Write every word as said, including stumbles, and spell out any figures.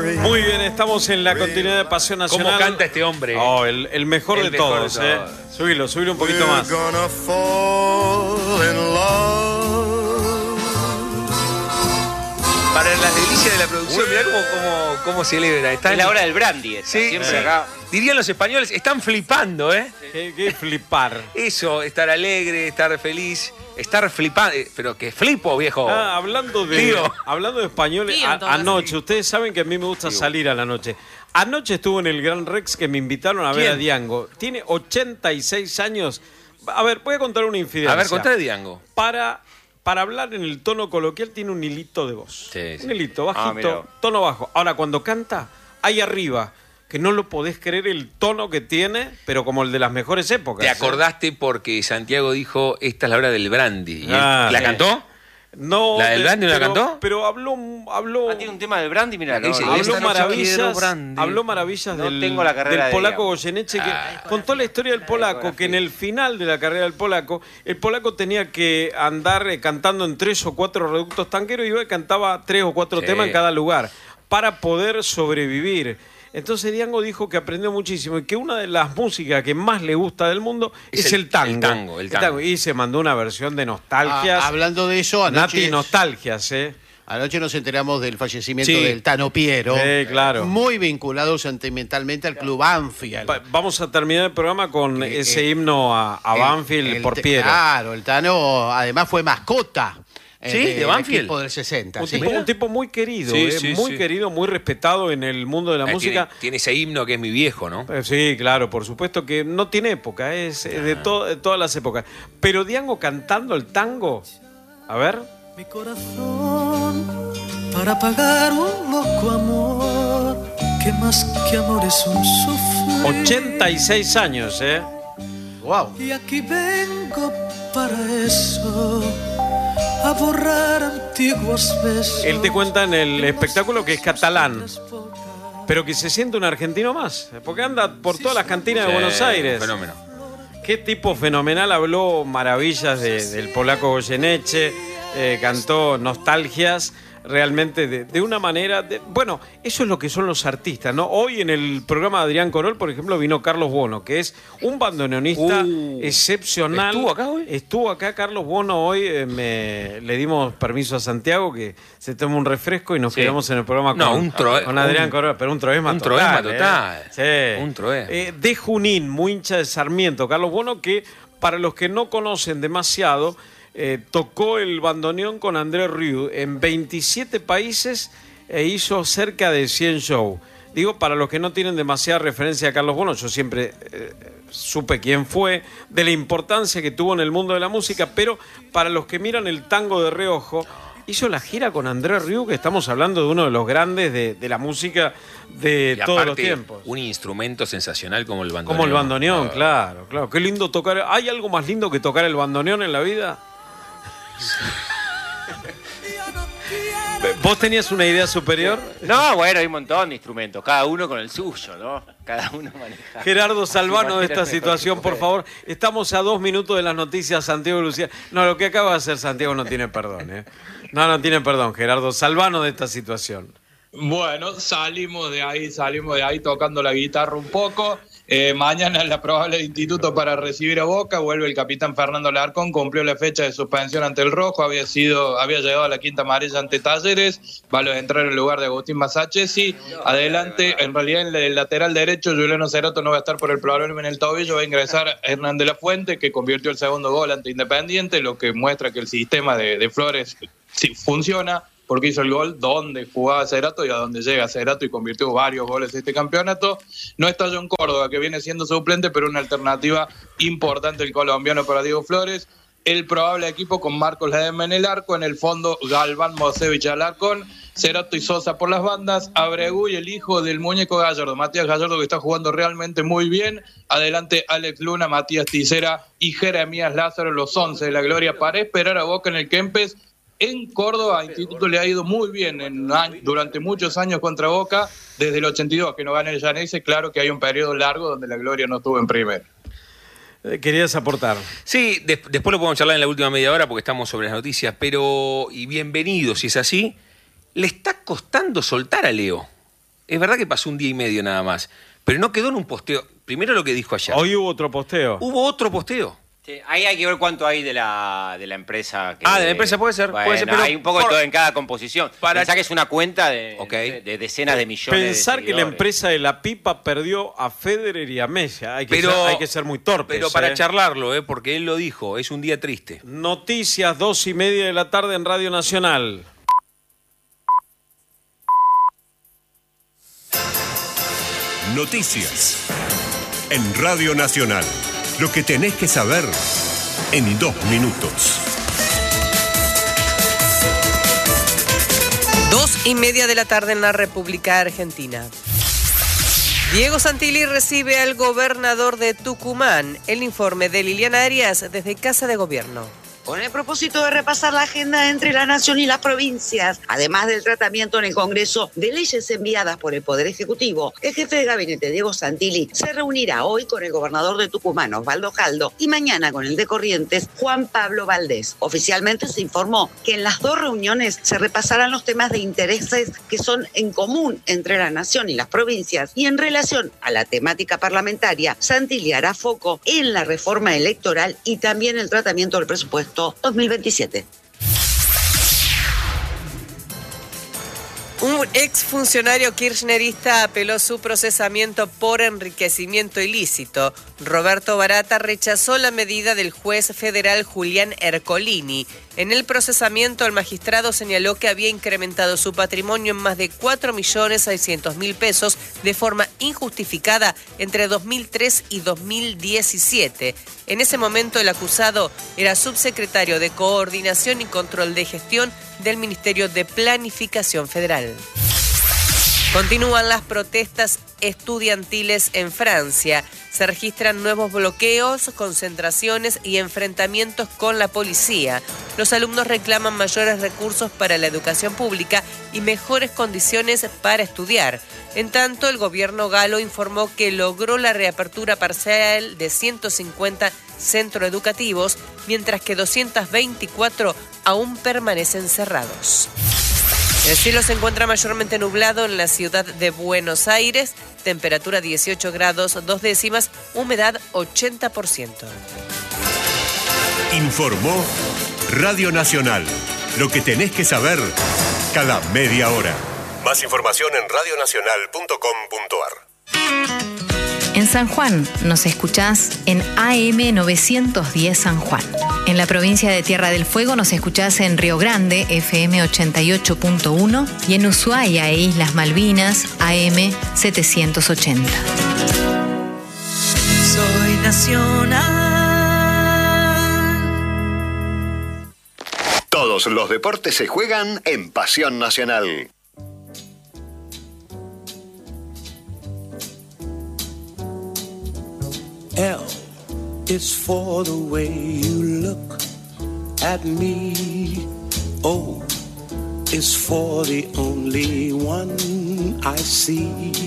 Muy bien, estamos en la continuidad de Pasión Nacional. ¿Cómo canta este hombre? Oh, el, el mejor, el de, mejor todos, de eh. todos. Subilo, subilo un poquito más. Para las delicias de la producción, mirá cómo, cómo, cómo celebra. Están, Es la hora del brandy. Esta, Sí, siempre sí. acá. Dirían los españoles, están flipando, ¿eh? Qué, qué flipar. Eso, estar alegre, estar feliz, estar flipando. Pero que flipo, viejo. Ah, hablando de Digo. hablando de español, Digo, a- entonces. anoche, ustedes saben que a mí me gusta Digo. salir a la noche. Anoche estuvo en el Gran Rex que me invitaron a ver ¿Quién? a Diango. Tiene ochenta y seis años. A ver, voy a contar una infidencia. A ver, contá de Diango. Para, para hablar en el tono coloquial tiene un hilito de voz. Sí, sí. Un hilito, Ah, mirá. bajito, tono bajo. Ahora, cuando canta, ahí arriba, que no lo podés creer el tono que tiene, pero como el de las mejores épocas. Te ¿eh? acordaste porque Santiago dijo, esta es la hora del brandy. ¿Y él- Ah, ¿La sí. cantó? No, ¿La del de- brandy no la pero- cantó? Pero habló, habló, Ah, tiene un tema del brandy, mira. La que dice, no, esta habló noche quiero maravillas, brandy. habló maravillas No del, tengo la carrera del de polaco ella. Goyeneche, que Ah. contó la historia del polaco, que en el final de la carrera del polaco, el polaco tenía que andar eh, cantando en tres o cuatro reductos tanqueros y iba y cantaba tres o cuatro Sí. temas en cada lugar para poder sobrevivir. Entonces Diango dijo que aprendió muchísimo y que una de las músicas que más le gusta del mundo es, Es el, el- tango. el tango, el tango. Y se mandó una versión de Nostalgias. Ah, hablando de eso, Nati anoche, Nostalgias, ¿eh? anoche nos enteramos del fallecimiento Sí. del Tano Piero. Sí, claro. Muy vinculado sentimentalmente al club Banfield. Va- Vamos a terminar el programa con Eh, ese eh, himno a, a El- Banfield el por te- Piero. Claro, el Tano además fue mascota. eh, ¿Sí? ¿De del Banfield? equipo del sesenta. Un, sí. tipo, un tipo muy querido, Sí, eh, sí, muy sí. querido, muy respetado en el mundo de la Eh, música. Tiene, tiene ese himno que es mi viejo, ¿no? Eh, Sí, claro, por supuesto que no tiene época, es eh, de, to- de todas las épocas. Pero Diango cantando el tango, a ver. Mi corazón para pagar un loco amor que más que amor es un sufrir. ochenta y seis años, ¿eh? Wow. Y aquí vengo para eso, a borrar antiguos besos. Él te cuenta en el espectáculo que es catalán, pero que se siente un argentino más, porque anda por todas las cantinas de Sí, Buenos Aires. Fenómeno. Qué tipo fenomenal, habló maravillas de- del polaco Goyeneche, eh, cantó nostalgias, realmente de, de una manera... de- bueno, eso es lo que son los artistas, ¿no? Hoy en el programa de Adrián Corol, por ejemplo, vino Carlos Bono, que es un bandoneonista Uh, excepcional. ¿estuvo acá hoy? Estuvo acá Carlos Bono hoy, eh, me, le dimos permiso a Santiago que se tome un refresco y nos Sí. quedamos en el programa No, con, un troe- con Adrián un- Corol, pero un troesma un total. troesma ¿eh? total. Sí. Un troesma. Eh, de Junín, muy hincha de Sarmiento, Carlos Bono, que para los que no conocen demasiado, eh, tocó el bandoneón con André Rieu en veintisiete países e hizo cerca de cien shows. Digo, para los que no tienen demasiada referencia a Carlos Bono, yo siempre eh, supe quién fue, de la importancia que tuvo en el mundo de la música, pero para los que miran el tango de reojo, hizo la gira con André Rieu, que estamos hablando de uno de los grandes de, de la música de Y todos los aparte, tiempos. un instrumento sensacional como el bandoneón. Como el bandoneón, Ah. claro, claro. Qué lindo tocar. ¿Hay algo más lindo que tocar el bandoneón en la vida? ¿Vos tenías una idea superior? No, bueno, hay un montón de instrumentos, cada uno con el suyo, ¿no? Cada uno maneja. Gerardo Salvano de esta Imagínate, situación, por favor. Estamos a dos minutos de las noticias, Santiago y Lucía. No, lo que acaba de hacer Santiago no tiene perdón, ¿eh? No, no tiene perdón, Gerardo Salvano de esta situación. Bueno, salimos de ahí, salimos de ahí tocando la guitarra un poco. Eh, mañana es la probable de instituto para recibir a Boca. Vuelve el capitán Fernando Larcón, cumplió la fecha de suspensión ante el Rojo, había sido, había llegado a la quinta amarilla ante Talleres, va a entrar en lugar de Agustín Masachesi. Adelante, en realidad en el lateral derecho, Juliano Cerato no va a estar por el problema en el tobillo, va a ingresar Hernán de la Fuente, que convirtió el segundo gol ante Independiente, lo que muestra que el sistema de, de Flores sí funciona, porque hizo el gol donde jugaba Cerato y a donde llega Cerato y convirtió varios goles este campeonato. No está John Córdoba, que viene siendo suplente, pero una alternativa importante el colombiano para Diego Flores. El probable equipo con Marcos Ledesma en el arco, en el fondo Galván, Mosevich, Alarcón, Cerato y Sosa por las bandas, Abregu y el hijo del muñeco Gallardo, Matías Gallardo, que está jugando realmente muy bien. Adelante Alex Luna, Matías Ticera y Jeremías Lázaro, los once de la gloria, para esperar a Boca en el Kempes. En Córdoba, Instituto le ha ido muy bien en, durante muchos años contra Boca, desde el ochenta y dos que no gana el Llanese. Claro que hay un periodo largo donde la gloria no estuvo en primera. Eh, ¿Querías aportar? Sí, des- después lo podemos charlar en la última media hora porque estamos sobre las noticias, pero, y bienvenido si es así, le está costando soltar a Leo. Es verdad que pasó un día y medio nada más, pero no quedó en un posteo. Primero lo que dijo ayer. Hoy hubo otro posteo. Hubo otro posteo. Sí, ahí hay que ver cuánto hay de la, de la empresa. Que, Ah, de la empresa puede ser, Bueno, puede ser, pero hay un poco por- de todo en cada composición. para- Pensá que es una cuenta de, Ok. de, de decenas de millones Pensar de que la seguidores. empresa de la pipa perdió a Federer y a Messi. Hay que, Pero, ser, hay que ser muy torpe. Pero para charlarlo, ¿eh? Porque él lo dijo, es un día triste. Noticias, dos y media de la tarde en Radio Nacional. Noticias en Radio Nacional. Lo que tenés que saber en dos minutos. Dos y media de la tarde en la República Argentina. Diego Santilli recibe al gobernador de Tucumán. El informe de Liliana Arias desde Casa de Gobierno. Con el propósito de repasar la agenda entre la nación y las provincias, además del tratamiento en el Congreso de leyes enviadas por el Poder Ejecutivo, el jefe de gabinete, Diego Santilli, se reunirá hoy con el gobernador de Tucumán, Osvaldo Jaldo, y mañana con el de Corrientes, Juan Pablo Valdés. Oficialmente se informó que en las dos reuniones se repasarán los temas de intereses que son en común entre la nación y las provincias, y en relación a la temática parlamentaria, Santilli hará foco en la reforma electoral y también el tratamiento del presupuesto dos mil veintisiete. Un exfuncionario kirchnerista apeló su procesamiento por enriquecimiento ilícito. Roberto Barata rechazó la medida del juez federal Julián Ercolini. En el procesamiento, el magistrado señaló que había incrementado su patrimonio en más de cuatro millones seiscientos mil pesos de forma injustificada entre dos mil tres y dos mil diecisiete. En ese momento, el acusado era subsecretario de Coordinación y Control de Gestión del Ministerio de Planificación Federal. Continúan las protestas estudiantiles en Francia. Se registran nuevos bloqueos, concentraciones y enfrentamientos con la policía. Los alumnos reclaman mayores recursos para la educación pública y mejores condiciones para estudiar. En tanto, el gobierno galo informó que logró la reapertura parcial de ciento cincuenta centros educativos, mientras que doscientos veinticuatro aún permanecen cerrados. El cielo se encuentra mayormente nublado en la ciudad de Buenos Aires, temperatura dieciocho grados dos décimas, humedad ochenta por ciento. Informó Radio Nacional. Lo que tenés que saber cada media hora. Más información en radio nacional punto com punto a r. En San Juan nos escuchás en A M novecientos diez San Juan. En la provincia de Tierra del Fuego nos escuchás en Río Grande, F M ochenta y ocho punto uno, y en Ushuaia e Islas Malvinas, A M setecientos ochenta. Soy nacional. Todos los deportes se juegan en Pasión Nacional. L is for the way you look at me. O is for the only one I see.